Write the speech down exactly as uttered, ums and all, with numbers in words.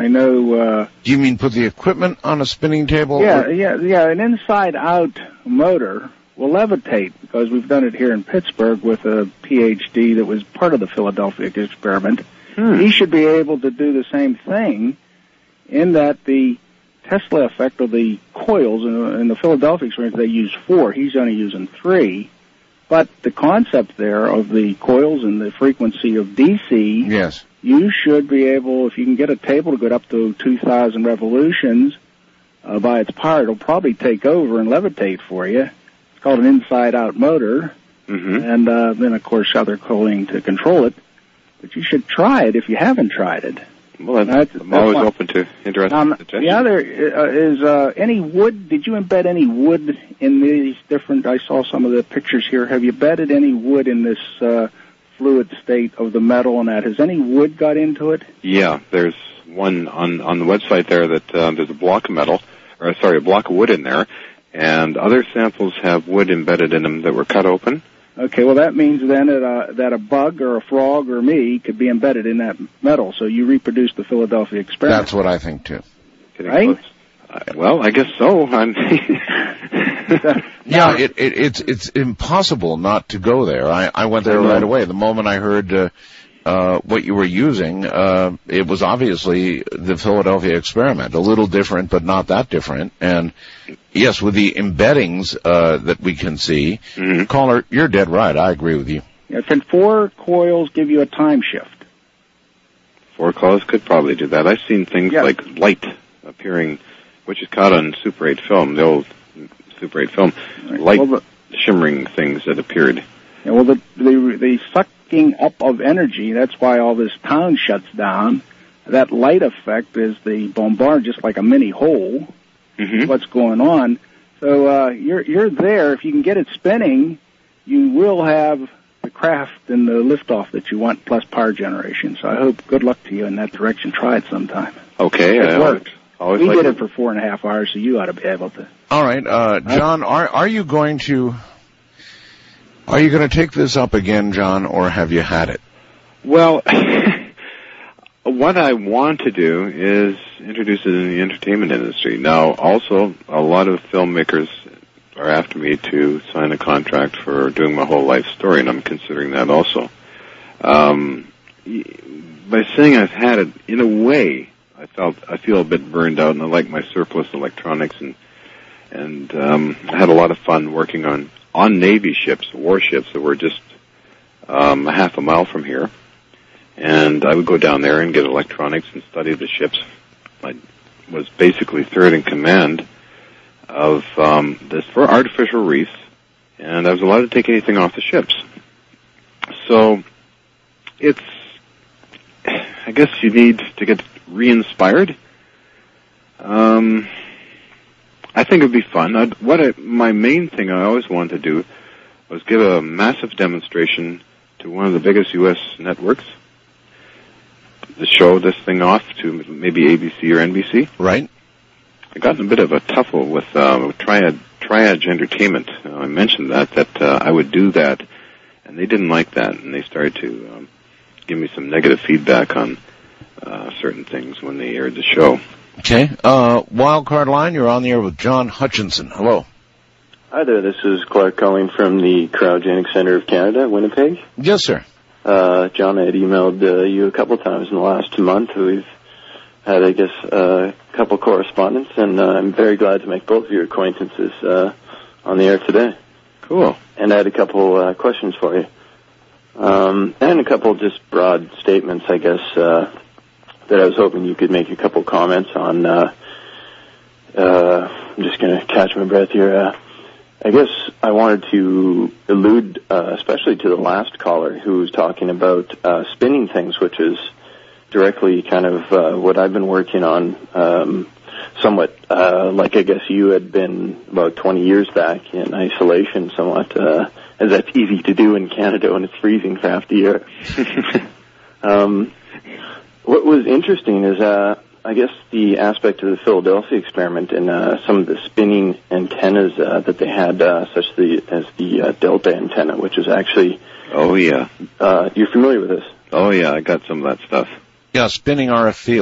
I know... Uh, Do you mean put the equipment on a spinning table? Yeah, or? yeah, yeah. An inside-out motor will levitate, because we've done it here in Pittsburgh with a P H D that was part of the Philadelphia experiment. Hmm. He should be able to do the same thing, in that the Tesla effect of the coils, in, in the Philadelphia experiment, they use four. He's only using three. But the concept there of the coils and the frequency of D C, yes, you should be able, if you can get a table to go up to two thousand revolutions uh, by its power, it'll probably take over and levitate for you. It's called an inside-out motor, mm-hmm. and uh, then, of course, other cooling to control it. But you should try it if you haven't tried it. Well, that's, I'm that's always one. open to interesting um, suggestions. The other uh, is uh, any wood. Did you embed any wood in these different? I saw some of the pictures here. Have you embedded any wood in this uh, fluid state of the metal and that? Has any wood got into it? Yeah, there's one on on the website there that um, there's a block of metal, or sorry, a block of wood in there, and other samples have wood embedded in them that were cut open. Okay, well, that means then that, uh, that a bug or a frog or me could be embedded in that metal, so you reproduce the Philadelphia experiment. That's what I think, too. Getting right? Uh, well, I guess so. I'm yeah, it, it, it's it's impossible not to go there. I, I went there right away. The moment I heard uh, uh, what you were using, uh, it was obviously the Philadelphia experiment. A little different, but not that different. And yes, with the embeddings uh, that we can see, mm-hmm. caller, you're dead right. I agree with you. Yeah, can four coils give you a time shift? Four coils could probably do that. I've seen things yeah. like light appearing, which is caught on Super eight film, the old Super eight film, right. light well, the, shimmering things that appeared. Yeah, well, the, the, the sucking up of energy, that's why all this town shuts down. That light effect is the bombard, just like a mini hole. Mm-hmm. What's going on. So uh, you're you're there. If you can get it spinning, you will have the craft and the liftoff that you want, plus power generation. So I hope good luck to you in that direction. Try it sometime. Okay. It I worked. Always we like did it. it for four and a half hours, so you ought to be able to. All right, uh, John, are are you going to are you going to take this up again, John, or have you had it? Well, what I want to do is introduce it in the entertainment industry. Now, also, a lot of filmmakers are after me to sign a contract for doing my whole life story, and I'm considering that also. Um, by saying I've had it, in a way, I felt I feel a bit burned out, and I like my surplus electronics, and and um, I had a lot of fun working on on Navy ships, warships that were just um, a half a mile from here. And I would go down there and get electronics and study the ships. I was basically third in command of um, this for artificial reefs, and I was allowed to take anything off the ships. So it's, I guess you need to get re-inspired. Um, I think it would be fun. I'd, what I, my main thing I always wanted to do was give a massive demonstration to one of the biggest U S networks, to show this thing off to maybe A B C or N B C. Right. I got in a bit of a tuffle with uh, Triad, Triad Entertainment. Uh, I mentioned that, that uh, I would do that, and they didn't like that, and they started to um, give me some negative feedback on uh, certain things when they aired the show. Okay. Uh, Wildcard Line, you're on the air with John Hutchinson. Hello. Hi there, this is Clark calling from the Cryogenic Center of Canada, Winnipeg. Yes, sir. Uh, John, I had emailed uh, you a couple times in the last month. We've had, I guess, uh, a couple correspondence, and uh, I'm very glad to make both of your acquaintances uh, on the air today. Cool. And I had a couple uh, questions for you. Um, and a couple just broad statements, I guess, uh, that I was hoping you could make a couple comments on. Uh, uh, I'm just going to catch my breath here. Uh, I guess I wanted to allude, uh, especially to the last caller who was talking about uh, spinning things, which is directly kind of uh, what I've been working on, um, somewhat uh, like I guess you had been about twenty years back in isolation, somewhat, uh, as that's easy to do in Canada when it's freezing for half the year. um, what was interesting is uh, I guess the aspect of the Philadelphia experiment and uh, some of the spinning antennas uh, that they had, uh, such the, as the uh, Delta antenna, which is actually... Oh, yeah. Uh, you're familiar with this? Oh, yeah, I got some of that stuff. Yeah, spinning R F field.